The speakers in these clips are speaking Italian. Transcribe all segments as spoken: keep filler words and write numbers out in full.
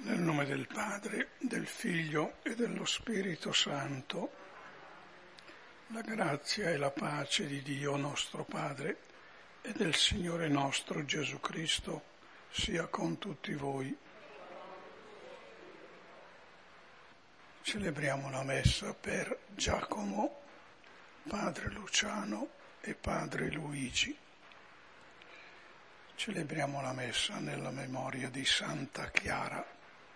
Nel nome del Padre, del Figlio e dello Spirito Santo, la grazia e la pace di Dio nostro Padre e del Signore nostro Gesù Cristo sia con tutti voi. Celebriamo la messa per Giacomo, padre Luciano e padre Luigi. Celebriamo la messa nella memoria di Santa Chiara.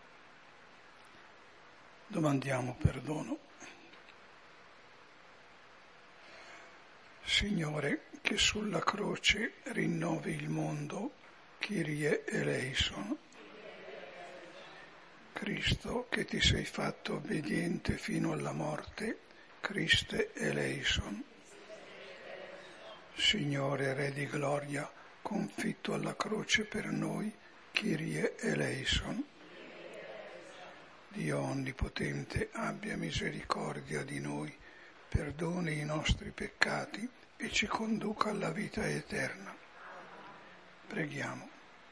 Domandiamo perdono. Signore, che sulla croce rinnovi il mondo, Kyrie eleison. Cristo, che ti sei fatto obbediente fino alla morte, Christe eleison. Signore, Re di gloria, confitto alla croce per noi, Kyrie eleison. Dio Onnipotente, abbia misericordia di noi, perdoni i nostri peccati e ci conduca alla vita eterna. Preghiamo.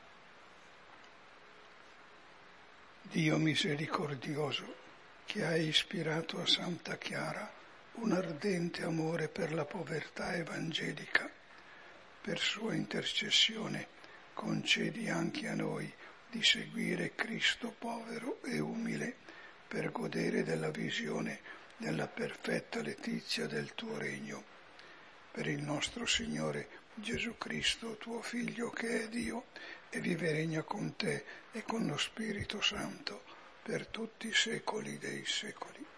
Dio misericordioso, che hai ispirato a Santa Chiara un ardente amore per la povertà evangelica, per sua intercessione concedi anche a noi di seguire Cristo povero e umile per godere della visione della perfetta letizia del tuo regno. Per il nostro Signore Gesù Cristo, tuo Figlio, che è Dio e vive e regna con te e con lo Spirito Santo per tutti i secoli dei secoli.